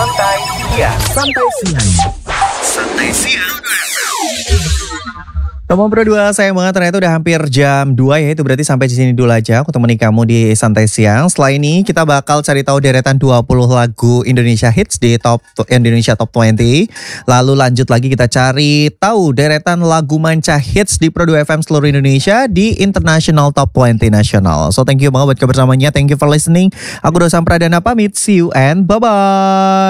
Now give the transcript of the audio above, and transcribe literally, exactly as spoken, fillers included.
Santai Siang. Santai Siang. Santai Siang. Teman Pro dua, sayang banget ternyata udah hampir jam dua ya. Itu berarti sampai di sini dulu aja aku temani kamu di Santai Siang. Setelah ini kita bakal cari tahu deretan dua puluh lagu Indonesia Hits di Top Indonesia Top dua puluh. Lalu lanjut lagi kita cari tahu deretan lagu manca hits di Pro dua F M seluruh Indonesia di International Top dua puluh Nasional. So thank you banget buat kebersamanya. Thank you for listening. Aku Dosan Pradana pamit. See you and bye-bye.